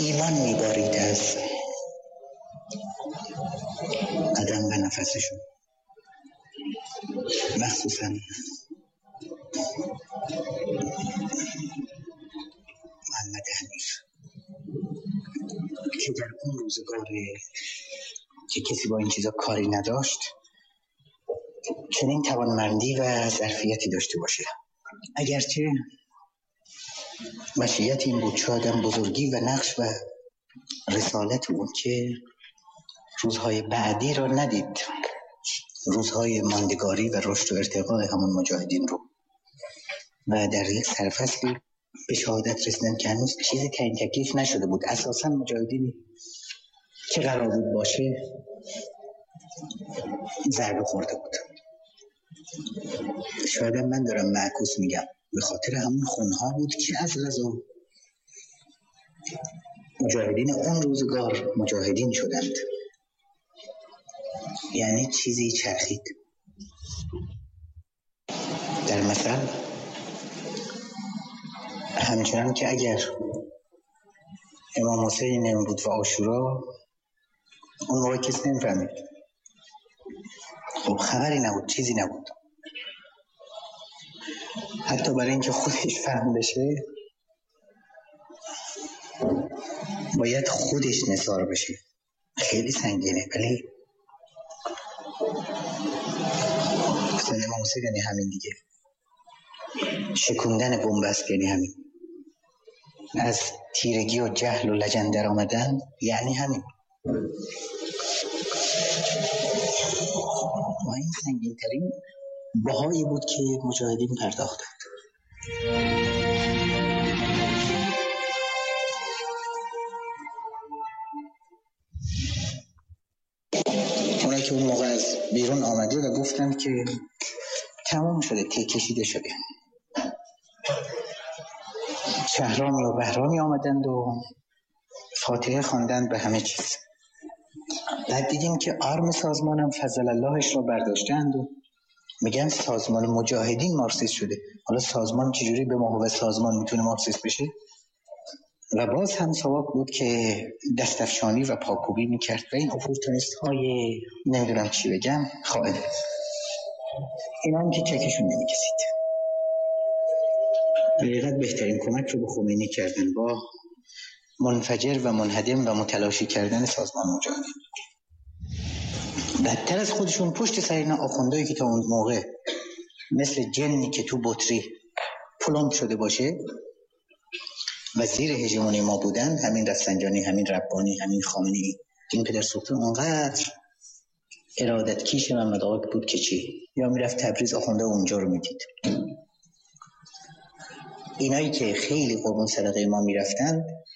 ایمان میبارید از قدم و نفسشون، مخصوصا محمد حنیف که در اون روزگار که کسی با این چیزا کاری نداشت چنین توانمندی و ظرفیتی داشته باشه. اگرچه مشیت این بود شاید بزرگی و نقش و رسالت اون که روزهای بعدی را ندید، روزهای ماندگاری و رشد و ارتقاء همون مجاهدین رو، و در یک سرفصلی به شهادت رسیدن که هنوز چیزی تعیین تکلیف نشده بود. اساساً مجاهدینی که قرار بود باشه ضربه خورده بود. شاید من دارم معکوس میگم، به خاطر همون خونها بود که از لحظه مجاهدین اون روزگار مجاهدین شدند. یعنی چیزی چرخید. در مثل همچنان که اگر امام حسین نمی بود و عاشورا، اون موقع کسی نمی‌فهمید. خب خبری نبود، چیزی نبود. حتی برای اینکه خودش فهم بشه باید خودش نثار بشه. خیلی سنگینه. ولی مثلا امام حسین یعنی همین دیگه، شکوندن بن‌بست یعنی همین، از تیرگی و جهل و لجن در آمدن یعنی همین. و این سنگین ترین بهایی بود که مجاهدین پرداختند. اونایی که اون موقع از بیرون آمده و گفتن که تمام شده، ته کشیده شده، شهرامی و بهرامی آمدند و فاتحه خواندند به همه چیز. بعد دیدیم که آرم سازمانم فضل اللهش رو برداشتند و میگن سازمان مجاهدین مارکسیست شده. حالا سازمان چجوری به موقع سازمان میتونه مارکسیست بشه؟ و باز هم سواب بود که دستفشانی و پاکوبی میکرد و این اپورتونیست های نمیدونم چی بگم خائن، اینا هم که چکشون نمیکسید. حقیقت بهترین کمک رو به خمینی کردن با منفجر و منهدم و متلاشی کردن سازمان مجاهدین. بدتر از خودشون پشت سر اینا آخوندایی که تا اون موقع مثل جنی که تو بطری پلمب شده باشه و زیر هژمونی ما بودن، همین رفسنجانی، همین ربانی، همین خامنه‌ای، این پدر سلطان اونقدر ارادت کیش محمد آقا بود که چی، یا میرفت تبریز آخونده اونجا رو میدید. اینایی که خیلی قربون صدقه ما میرفتن